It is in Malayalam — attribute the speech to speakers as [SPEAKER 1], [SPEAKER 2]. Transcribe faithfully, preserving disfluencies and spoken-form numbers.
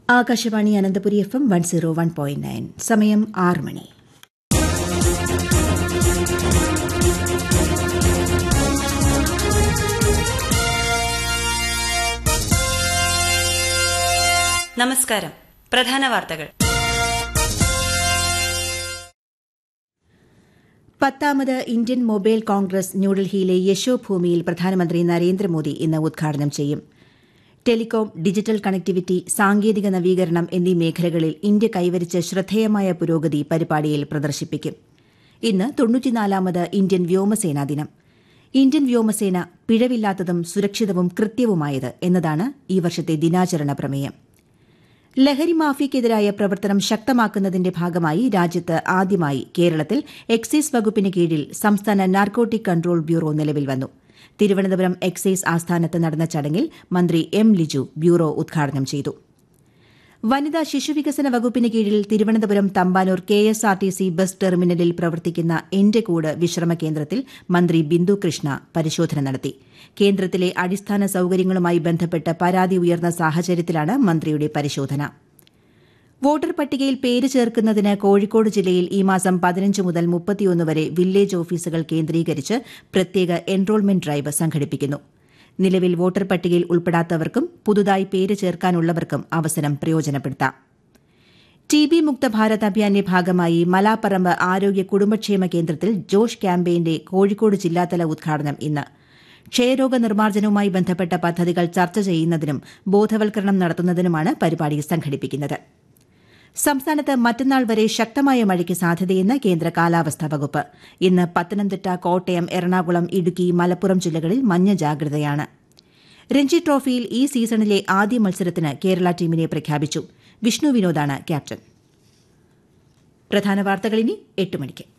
[SPEAKER 1] Akashvani Ananthapuri F M one zero one point nine. സമയം ആറ് മണി.
[SPEAKER 2] നമസ്കാരം. പ്രധാന വാർത്തകൾ.
[SPEAKER 1] പത്താമത് ഇന്ത്യൻ മൊബൈൽ കോൺഗ്രസ് ന്യൂഡൽഹിയിലെ യശോഭൂമിയിൽ പ്രധാനമന്ത്രി നരേന്ദ്രമോദി ഇന്ന് ഉദ്ഘാടനം ചെയ്യും. ടെലികോം, ഡിജിറ്റൽ കണക്ടിവിറ്റി, സാങ്കേതിക നവീകരണം എന്നീ മേഖലകളിൽ ഇന്ത്യ കൈവരിച്ച ശ്രദ്ധേയമായ പുരോഗതി പരിപാടിയിൽ പ്രദർശിപ്പിക്കും. ഇന്ന് തൊണ്ണൂറ്റിനാലാമത് ഇന്ത്യൻ വ്യോമസേനാ ദിനം. ഇന്ത്യൻ വ്യോമസേന പിഴവില്ലാത്തതും സുരക്ഷിതവും കൃത്യവുമായത് എന്നതാണ് ഈ വർഷത്തെ ദിനാചരണ പ്രമേയം. ലഹരി മാഫിയയ്ക്കെതിരായ പ്രവർത്തനം ശക്തമാക്കുന്നതിന്റെ ഭാഗമായി രാജ്യത്ത് ആദ്യമായി കേരളത്തിൽ എക്സൈസ് വകുപ്പിന് കീഴിൽ സംസ്ഥാന നാർക്കോട്ടിക് കൺട്രോൾ ബ്യൂറോ നിലവിൽ വന്നു. തിരുവനന്തപുരം എക്സൈസ് ആസ്ഥാനത്ത് നടന്ന ചടങ്ങിൽ മന്ത്രി എം ലിജു ബ്യൂറോ ഉദ്ഘാടനം ചെയ്തു. വനിതാ ശിശുവികസന വകുപ്പിന് കീഴിൽ Thiruvananthapuram Thampanoor K S R T C bus ടെർമിനലിൽ പ്രവർത്തിക്കുന്ന എന്റെ കൂട് വിശ്രമ കേന്ദ്രത്തിൽ മന്ത്രി ബിന്ദു കൃഷ്ണ പരിശോധന നടത്തി. കേന്ദ്രത്തിലെ അടിസ്ഥാന സൌകര്യങ്ങളുമായി ബന്ധപ്പെട്ട് പരാതി ഉയർന്ന സാഹചര്യത്തിലാണ് മന്ത്രിയുടെ പരിശോധന. വോട്ടർ പട്ടികയിൽ പേര് ചേർക്കുന്നതിന് കോഴിക്കോട് ജില്ലയിൽ ഈ മാസം പതിനഞ്ച് മുതൽ മുപ്പത്തിയൊന്ന് വരെ വില്ലേജ് ഓഫീസുകൾ കേന്ദ്രീകരിച്ച് പ്രത്യേക എൻറോൾമെന്റ് ഡ്രൈവ് സംഘടിപ്പിക്കുന്നു. നിലവിൽ വോട്ടർ പട്ടികയിൽ ഉൾപ്പെടാത്തവർക്കും പുതുതായി പേര് ചേർക്കാനുള്ളവർക്കും അവസരം പ്രയോജനപ്പെടുത്താം. ടി ബി മുക്ത ഭാരത് അഭിയാന്റെ ഭാഗമായി മലാപ്പറമ്പ് ആരോഗ്യ കുടുംബക്ഷേമ കേന്ദ്രത്തിൽ ജോഷ് ക്യാമ്പയിന്റെ കോഴിക്കോട് ജില്ലാതല ഉദ്ഘാടനം ഇന്ന്. ക്ഷയരോഗ നിർമ്മാർജ്ജനവുമായി ബന്ധപ്പെട്ട പദ്ധതികൾ ചർച്ച ചെയ്യുന്നതിനും ബോധവൽക്കരണം നടത്തുന്നതിനുമാണ് പരിപാടി സംഘടിപ്പിക്കുന്നത്. സംസ്ഥാനത്ത് മറ്റന്നാൾ വരെ ശക്തമായ മഴയ്ക്ക് സാധ്യതയെന്ന് കേന്ദ്ര കാലാവസ്ഥാ വകുപ്പ്. ഇന്ന് പത്തനംതിട്ട, കോട്ടയം, എറണാകുളം, ഇടുക്കി, മലപ്പുറം ജില്ലകളിൽ മഞ്ഞ ജാഗ്രതയാണ്. രഞ്ജി ട്രോഫിയിൽ ഈ സീസണിലെ ആദ്യ മത്സരത്തിന് കേരള ടീമിനെ പ്രഖ്യാപിച്ചു. വിഷ്ണു വിനോദാണ് ക്യാപ്റ്റൻ. പ്രധാന വാർത്തകൾ ഇനി എട്ട് മണിക്ക്.